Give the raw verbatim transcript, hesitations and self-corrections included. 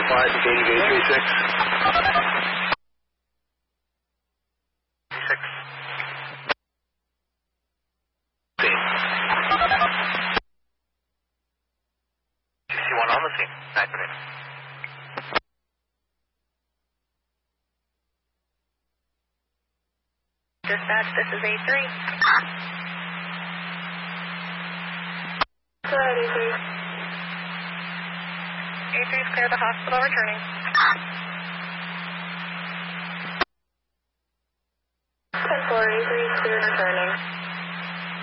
five, Katie Gate three six. six. G C one on the scene. nine minutes. Dispatch, this is A three. Go ahead, A three. A three is clear of the hospital, returning. ten four, A three is clear and returning.